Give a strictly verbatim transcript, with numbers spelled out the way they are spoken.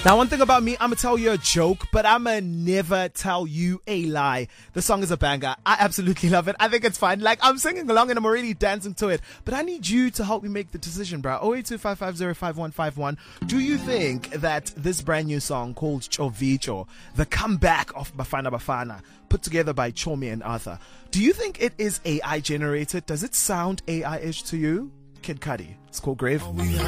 Now, one thing about me, I'm going to tell you a joke, but I'm going to never tell you a lie. The song is a banger. I absolutely love it. I think it's fun. Like, I'm singing along and I'm already dancing to it. But I need you to help me make the decision, bro. oh eight two five five zero five one five one. Do you think that this brand new song called Chovicho, the comeback of Bafana Bafana, put together by Chomi and Arthur, do you think it is A I generated? Does it sound A I-ish to you? Kid Cudi. It's called Grave.